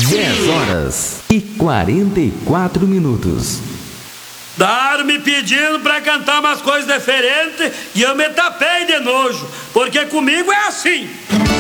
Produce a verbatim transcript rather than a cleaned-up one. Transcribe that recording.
dez horas e quarenta e quatro minutos. Daram me pedindo pra cantar umas coisas diferentes e eu me tapei de nojo, porque comigo é assim.